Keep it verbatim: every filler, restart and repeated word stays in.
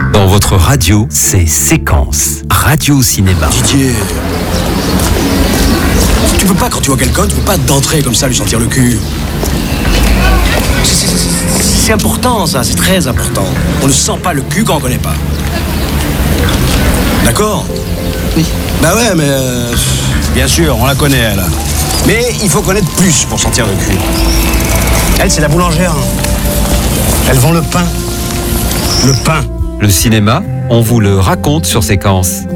Dans votre radio, c'est Séquence. Radio Cinéma. Didier, tu peux pas, quand tu vois quelqu'un, tu peux pas d'entrer comme ça lui sentir le cul. C'est, c'est, c'est important ça, c'est très important. On ne sent pas le cul quand on connaît pas. D'accord ? Oui. Bah ouais, mais euh, bien sûr, on la connaît elle. Mais il faut connaître plus pour sentir le cul. Elle, c'est la boulangère. Elle vend le pain. Le pain. Le cinéma, on vous le raconte sur Séquence.